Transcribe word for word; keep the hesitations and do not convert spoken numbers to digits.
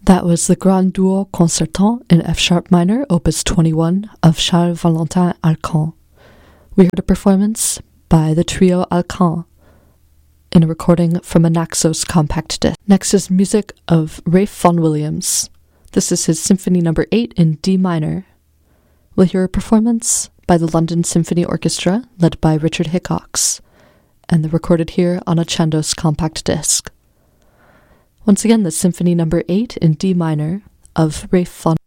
That was the Grand Duo Concertant in F-sharp minor, opus twenty-one, of Charles-Valentin Alkan. We heard a performance by the trio Alkan in a recording from a Naxos compact disc. Next is music of Ralph Vaughan Williams. This is his Symphony Number eight in D minor. We'll hear a performance by the London Symphony Orchestra, led by Richard Hickox, and they're recorded here on a Chandos compact disc. Once again, the Symphony Number eight in D minor of Ralph Vaughan